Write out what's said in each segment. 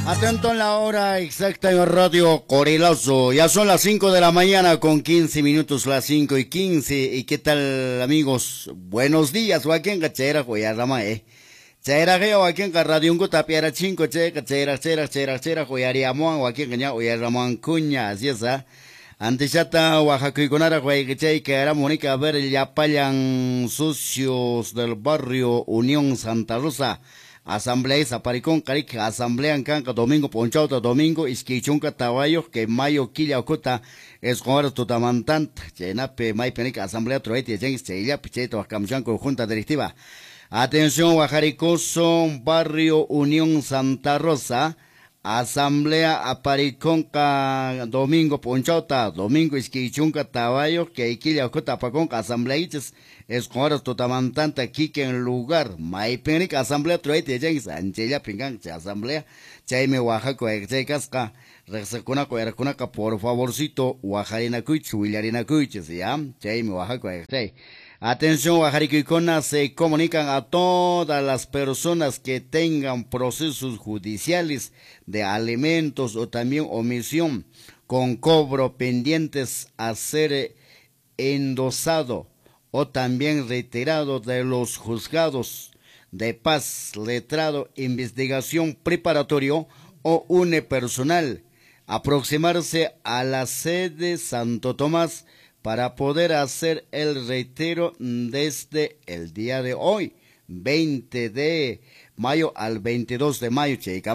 Atento en la hora exacta en Radio Corilazo. Ya son las 5 de la mañana con 15 minutos, las 5:15. ¿Y qué tal, amigos? Buenos días. Joaquín Gachera, Joyarama, Chera que Joaquín Radio Ungo Tapiara 5, Chera, Joyariamón, Joaquín Gaña, Joyarramón Cuña, así es, Antes ya está Oaxaca y Conara, que era Mónica, a ver, ya payan socios del barrio Unión Santa Rosa. Asamblea Zaparicón, Carica, Asamblea en Canca, Domingo Ponchauta, Domingo, Isquichunca, Tabayo, que Mayo, Quilla, Ocota, Escobar, Tutamantant, Chenape, Maipenica, Asamblea Troeti, Jengs, Cheilla, Picheto, Acamchanco, Junta Directiva. Atención, Guajaricoso, Barrio Unión Santa Rosa, Asamblea Apariconca, Domingo Ponchauta, Domingo Isquichunca, Tabayo, que Quilla, Ocota, Paconca, Asambleites, Escobar, Totamantanta, Quique en lugar, Maipenica, Asamblea Troeti, Jengs, Anchella, Pingan, Asamblea, Chaime, Oaxaca, Casca, Rexacunaco, Eracunaca, por favorcito, Oaxarina Cuich, Willarina Cuich, ¿ya? Chaime, Oaxaca, Atención, Guajariquicona, se comunican a todas las personas que tengan procesos judiciales de alimentos o también omisión con cobro pendientes a ser endosado o también retirado de los juzgados de paz, letrado, investigación preparatorio o unipersonal, aproximarse a la sede Santo Tomás para poder hacer el reitero desde el día de hoy, 20 de mayo al 22 de mayo.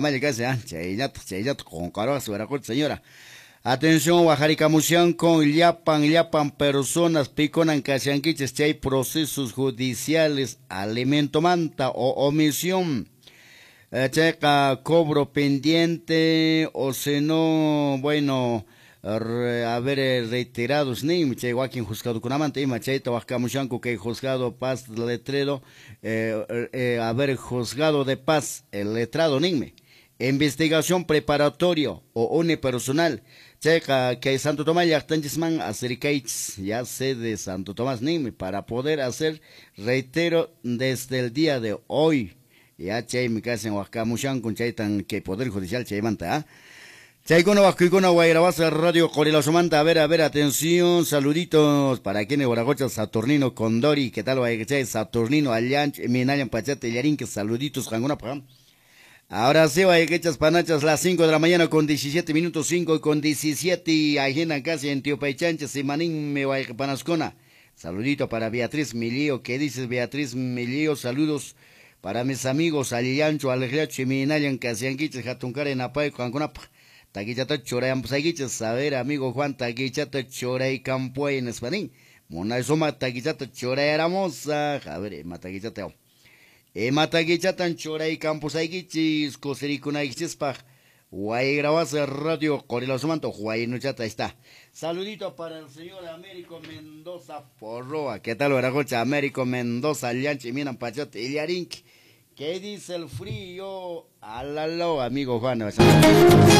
Con caro, señora. Atención, Guajaricamusián con Llapan personas piconan casianquiches, hay procesos judiciales, alimento manta o omisión. Checa, cobro pendiente, o si no, bueno, haber reiterados ni Joaquín juzgado con amante y machaita Huascamuchanco que juzgado paz letrero haber juzgado de paz el letrado ningme investigación preparatorio o unipersonal checa que Santo Tomás ya están acercáis ya sede Santo Tomás ningme para poder hacer reitero desde el día de hoy ya chay mi casa en Huascamuchanco chaitan que poder judicial chay manta Chaikona Huascuicona Guairabasa Radio Corilosomanta, a ver, atención, saluditos para quienes Guaragocha, Saturnino Condori, ¿qué tal Guairabasa, Saturnino Allanch, Minayan Pachate, Yarinque, saluditos, Janguna Pajam. Ahora sí, Guairabachas Panachas, las 5 de la mañana con 17 minutos, 5:17, ajena casi en Tiopaychancha, Simanín, me Panascona. Saludito para Beatriz Milío, ¿qué dices Beatriz Milío? Saludos para mis amigos, Alillancho, Alejacho, Minayan, Casianquiches, Jatuncar, en Apay, Janguna Taquichata choray ampusaguiches, saber amigo Juan, taquichata choray campuay en espanín. Mona soma taquichata choray hermosa, a ver, mataquichata. Mataquichata choray campusaguiches, cosericunaiches paj. Guay grabas radio Corilosomanto, guay no chata está. Saludito para el señor Américo Mendoza Porroa. ¿Qué tal, Veragocha? Américo Mendoza, Llanchi, Miran Pachate, Iliarinque. ¿Qué dice el frío? Alalo, amigo Juan.